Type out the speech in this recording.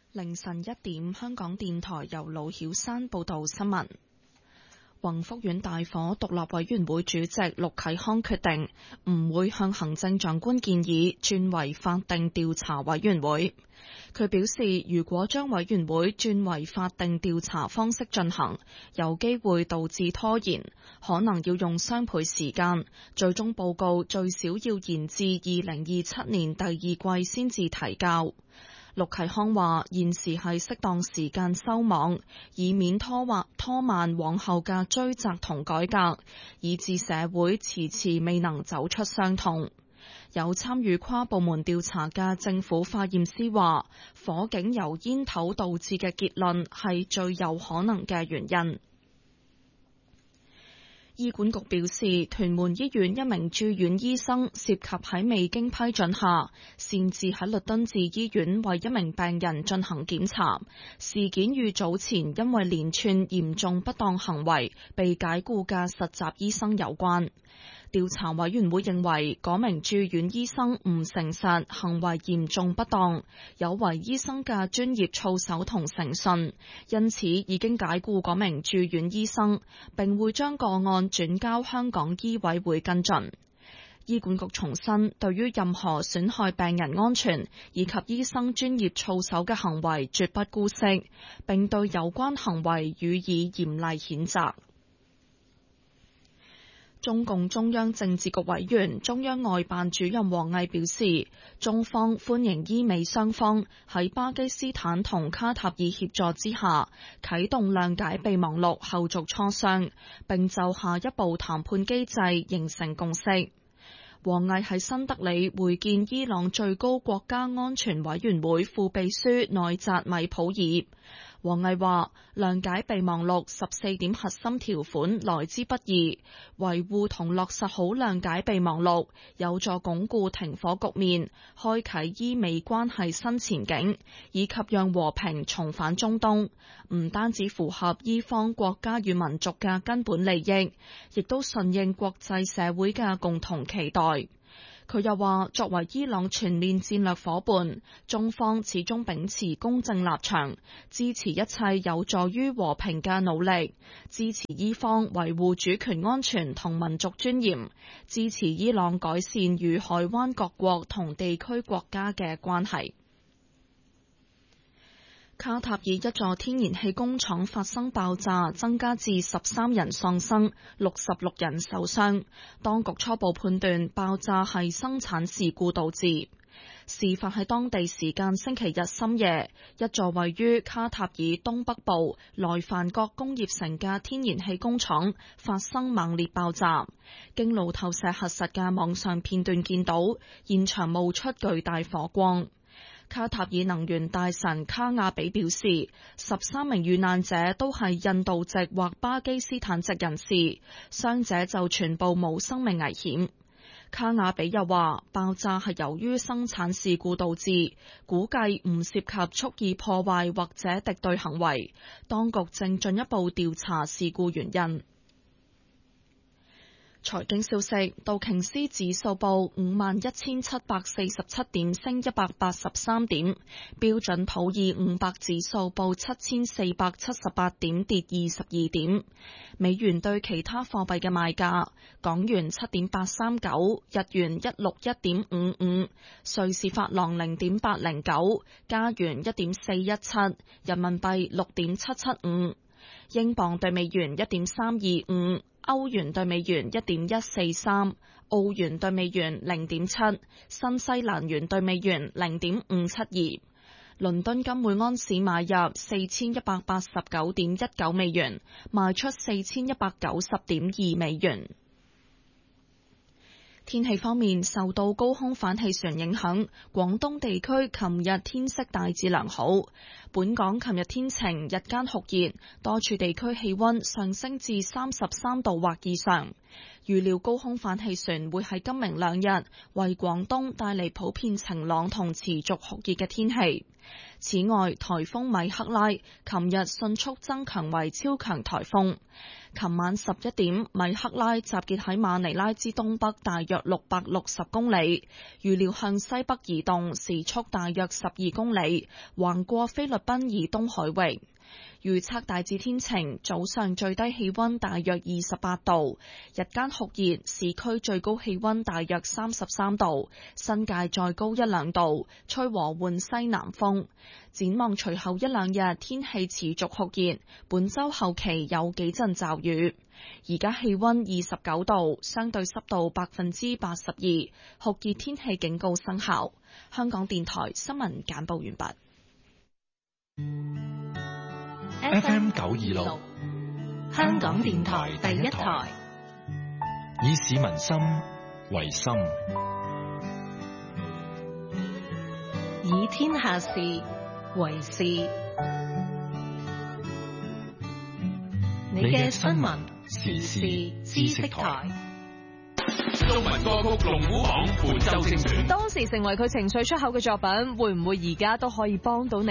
凌晨1點，香港電台由盧曉山報道新聞。宏福苑大火獨立委員會主席陸啟康決定唔會向行政長官建議轉為法定調查委員會。佢表示，如果將委員會轉為法定調查方式進行，有機會導致拖延，可能要用雙倍時間，最終報告最少要延至2027年第二季先至提交。陸啟康話：現時係適當時間收網，以免拖慢往後嘅追責同改革，以致社會遲遲未能走出傷痛。有參與跨部門調查嘅政府化驗師話，火警由煙頭導致嘅結論係最有可能嘅原因。醫管局表示，屯門醫院一名住院醫生涉及喺未經批准下，擅自喺律敦治醫院為一名病人進行檢查。事件與早前因為連串嚴重不當行為被解僱嘅實習醫生有關。調查委員會認為，嗰名住院醫生唔誠實，行為嚴重不當，有違醫生嘅專業操守同誠信，因此已經解僱嗰名住院醫生，並會將個案轉交香港醫委會跟進。醫管局重申，對於任何損害病人安全以及醫生專業操守嘅行為絕不姑息，並對有關行為予以嚴厲譴責。中共中央政治局委員、中央外辦主任王毅表示，中方歡迎伊美雙方喺巴基斯坦同卡塔爾協助之下，啟動諒解備忘錄後續磋商，並就下一步談判機制形成共識。王毅喺新德里會見伊朗最高國家安全委員會副秘書內扎米普爾。王毅話：諒解備忘錄14點核心條款來之不易，維護同落實好諒解備忘錄，有助鞏固停火局面，開啟伊美關係新前景，以及讓和平重返中東。唔單止符合伊方國家與民族嘅根本利益，亦都順應國際社會嘅共同期待。佢又話，作為伊朗全面戰略夥伴，中方始終秉持公正立場，支持一切有助於和平嘅努力，支持伊方維護主權安全同民族尊嚴，支持伊朗改善與海灣各國同地區國家嘅關係。卡塔爾一座天然氣工廠發生爆炸，增加至13人喪生，66人受傷。當局初步判斷爆炸係生產事故導致。事發喺當地時間星期日深夜，一座位於卡塔爾東北部萊凡國工業城嘅天然氣工廠發生猛烈爆炸。經路透社核實嘅網上片段見到，現場冒出巨大火光。卡塔爾能源大臣卡亞比表示，13名遇難者都係印度籍或巴基斯坦籍人士，傷者就全部冇生命危險。卡亞比又話，爆炸係由於生產事故導致，估計唔涉及蓄意破壞或者敵對行為，當局正進一步調查事故原因。財經消息，道瓊斯指數報51,747點，升183點；標準普爾500指數報7,478點，跌22點。美元對其他貨幣嘅賣價：港元7.839，日元161.55，瑞士法郎0.809，加元1.417，人民幣6.775，英鎊對美元1.325。歐元對美元1.143，澳元對美元0.7，新西蘭元對美元0.572。倫敦金每安士買入4189.19美元，賣出4190.2美元。天氣方面，受到高空反氣旋影響，廣東地區琴日天色大致良好。本港琴日天晴，日間酷熱，多處地區氣溫上升至33度或以上。預料高空反氣旋會喺今明兩日為廣東帶嚟普遍晴朗同持續酷熱嘅天氣。此外，颱風米克拉琴日迅速增強為超強颱風。 琴晚11點，米克拉集結喺馬尼拉之東北大約660公里，預料向西北移動，時速大約12公里，橫過菲律賓以東海域。預測大致天晴，早上最低氣溫大約28度，日間酷熱，市區最高氣溫大約33度，新界再高1-2度，吹和緩西南風。展望隨後1-2日天氣持續酷熱，本週後期有幾陣驟雨。而家氣溫29度，相對濕度82%，酷熱天氣警告生效。香港電台新聞簡報完畢。 FM 926，香港電台第一台，以市民心為心， 以天下事為事。你嘅新聞時事知識台。 中文歌曲龍虎榜本周精選， 當時成為佢情緒出口嘅作品，會唔會而家都可以幫到你？